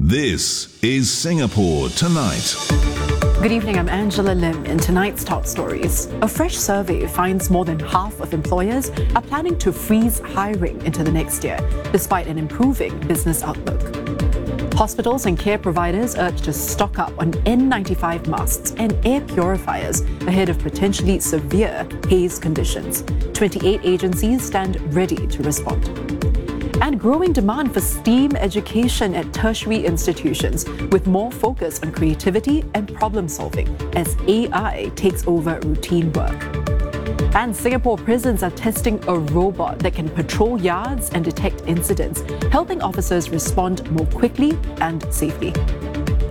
This is Singapore Tonight. Good evening, I'm Angela Lim. In tonight's top stories, a fresh survey finds more than half of employers are planning to freeze hiring into the next year, despite an improving business outlook. Hospitals and care providers urged to stock up on N95 masks and air purifiers ahead of potentially severe haze conditions. 28 agencies stand ready to respond. And growing demand for STEAM education at tertiary institutions, with more focus on creativity and problem solving as AI takes over routine work. And Singapore prisons are testing a robot that can patrol yards and detect incidents, helping officers respond more quickly and safely.